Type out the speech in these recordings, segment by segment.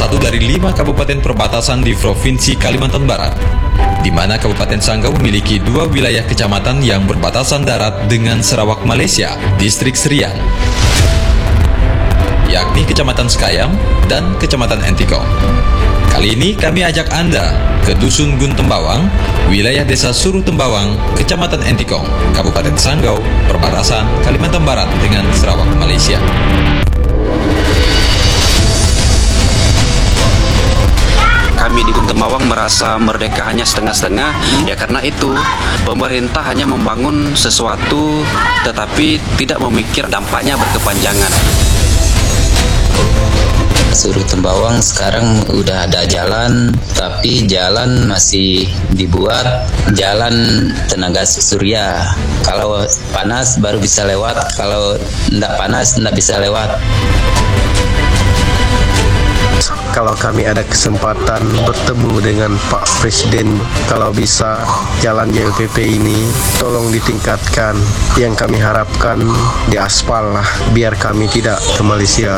satu dari 5 kabupaten perbatasan di Provinsi Kalimantan Barat, di mana Kabupaten Sanggau memiliki 2 wilayah kecamatan yang berbatasan darat dengan Sarawak Malaysia, Distrik Serian, yakni Kecamatan Sekayam dan Kecamatan Entikong. Kali ini kami ajak Anda ke Dusun Gun Tembawang, wilayah Desa Suruh Tembawang, Kecamatan Entikong, Kabupaten Sanggau, perbatasan Kalimantan Barat dengan Sarawak Malaysia. Kami di Gun Tembawang merasa merdeka hanya setengah-setengah, ya karena itu pemerintah hanya membangun sesuatu tetapi tidak memikir dampaknya berkepanjangan. Suruh Tembawang sekarang udah ada jalan, tapi jalan masih dibuat jalan tenaga surya. Kalau panas baru bisa lewat, kalau tidak panas tidak bisa lewat. Kalau kami ada kesempatan bertemu dengan Pak Presiden, kalau bisa jalan JLPP ini tolong ditingkatkan. Yang kami harapkan diaspal lah, biar kami tidak ke Malaysia.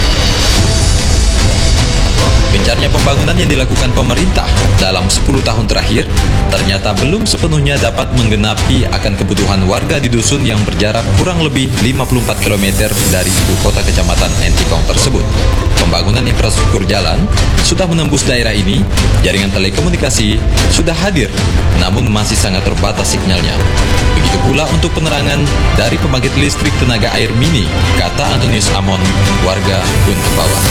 Gencarnya pembangunan yang dilakukan pemerintah dalam 10 tahun terakhir ternyata belum sepenuhnya dapat menggenapi akan kebutuhan warga di dusun yang berjarak kurang lebih 54 km dari ibu kota kecamatan Entikong tersebut. Pembangunan infrastruktur jalan sudah menembus daerah ini, jaringan telekomunikasi sudah hadir, namun masih sangat terbatas sinyalnya. Begitu pula untuk penerangan dari pembangkit listrik tenaga air mini, kata Antonius Amon, warga Gun Tembawang.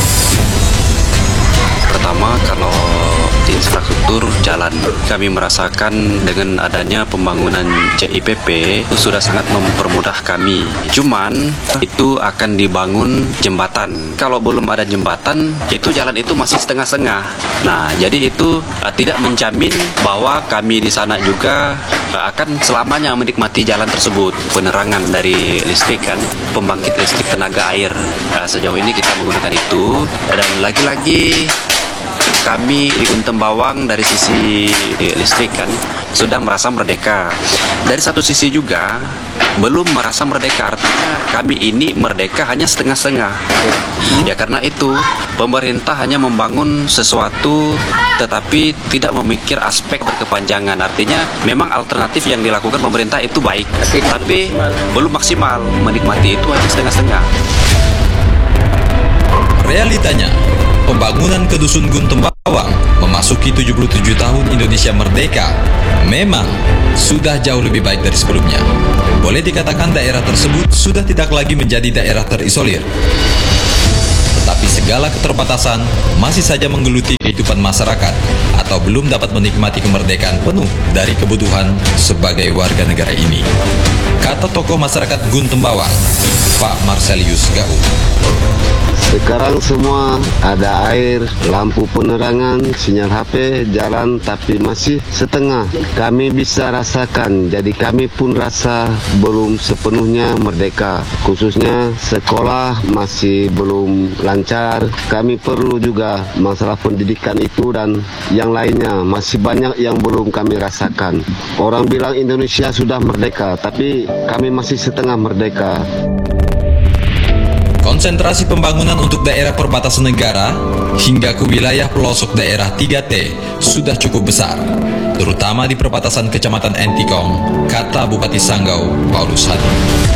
Pertama, kalau di infrastruktur jalan, kami merasakan dengan adanya pembangunan JIPP itu sudah sangat mempermudah kami. Cuman itu akan dibangun jembatan. Kalau belum ada jembatan, itu jalan itu masih setengah-setengah. Nah, jadi itu tidak menjamin bahwa kami di sana juga akan selamanya menikmati jalan tersebut. Penerangan dari listrik kan, pembangkit listrik tenaga air. Sejauh ini kita menggunakan itu, dan lagi-lagi kami di Gun Tembawang dari sisi listrik kan sudah merasa merdeka. Dari satu sisi juga belum merasa merdeka, artinya kami ini merdeka hanya setengah-setengah. Ya karena itu pemerintah hanya membangun sesuatu tetapi tidak memikir aspek berkepanjangan. Artinya memang alternatif yang dilakukan pemerintah itu baik, tapi belum maksimal, menikmati itu hanya setengah-setengah. Realitanya, pembangunan ke Dusun Gun Tembawang memasuki 77 tahun Indonesia merdeka memang sudah jauh lebih baik dari sebelumnya. Boleh dikatakan daerah tersebut sudah tidak lagi menjadi daerah terisolir. Tetapi segala keterbatasan masih saja menggeluti kehidupan masyarakat atau belum dapat menikmati kemerdekaan penuh dari kebutuhan sebagai warga negara ini. Kata tokoh masyarakat Gun Tembawang, Pak Marcelius Gau. Sekarang semua ada air, lampu penerangan, sinyal HP, jalan, tapi masih setengah. Kami bisa rasakan, jadi kami pun rasa belum sepenuhnya merdeka. Khususnya sekolah masih belum lancar. Kami perlu juga masalah pendidikan itu dan yang lainnya. Masih banyak yang belum kami rasakan. Orang bilang Indonesia sudah merdeka, tapi kami masih setengah merdeka. Konsentrasi pembangunan untuk daerah perbatasan negara hingga ke wilayah pelosok daerah 3T sudah cukup besar, terutama di perbatasan Kecamatan Entikong, kata Bupati Sanggau, Paulus Hadi.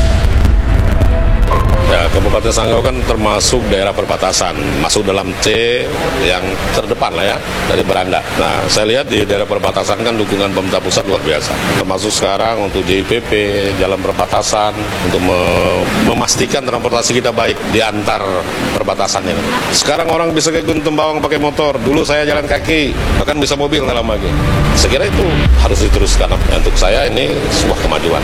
Ya, Kabupaten Sanggau kan termasuk daerah perbatasan, masuk dalam C yang terdepan lah ya, dari Belanda. Nah, saya lihat di daerah perbatasan kan dukungan pemerintah pusat luar biasa. Termasuk sekarang untuk JIPP, jalan perbatasan, untuk memastikan transportasi kita baik di antar perbatasan ini. Sekarang orang bisa ke Gun Tembawang pakai motor, dulu saya jalan kaki, bahkan bisa mobil dalam lagi. Saya kira itu harus diteruskan. Untuk saya ini sebuah kemajuan.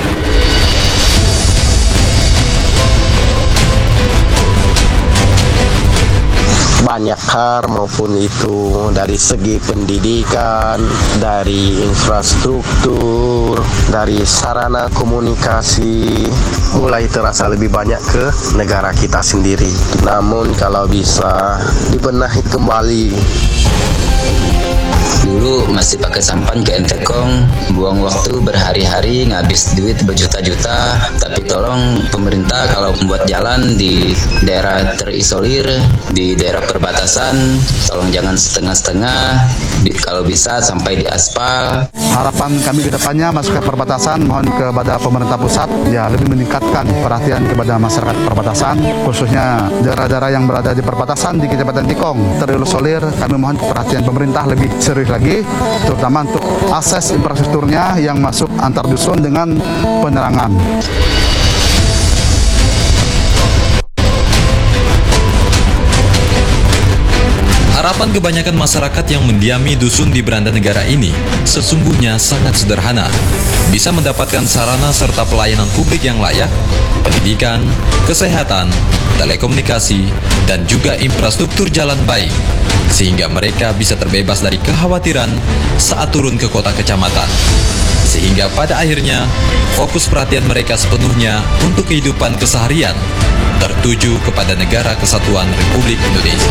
Banyak hal maupun itu dari segi pendidikan, dari infrastruktur, dari sarana komunikasi mulai terasa lebih banyak ke negara kita sendiri. Namun kalau bisa dibenahi kembali Dulu masih pakai sampan ke Entekong, buang waktu berhari-hari, ngabis duit berjuta-juta. Tapi tolong pemerintah kalau membuat jalan di daerah terisolir, di daerah perbatasan, tolong jangan setengah-setengah, kalau bisa sampai di aspal. Harapan kami ke depannya masuk ke perbatasan, mohon kepada pemerintah pusat ya lebih meningkatkan perhatian kepada masyarakat perbatasan, khususnya daerah-daerah yang berada di perbatasan di Kecamatan Tikong terisolir. Kami mohon perhatian pemerintah lebih serius lagi, terutama untuk akses infrastrukturnya yang masuk antar dusun dengan penerangan. Harapan kebanyakan masyarakat yang mendiami dusun di Beranda Negara ini sesungguhnya sangat sederhana. Bisa mendapatkan sarana serta pelayanan publik yang layak, pendidikan, kesehatan, telekomunikasi, dan juga infrastruktur jalan baik, sehingga mereka bisa terbebas dari kekhawatiran saat turun ke kota kecamatan. Sehingga pada akhirnya, fokus perhatian mereka sepenuhnya untuk kehidupan keseharian, tertuju kepada Negara Kesatuan Republik Indonesia.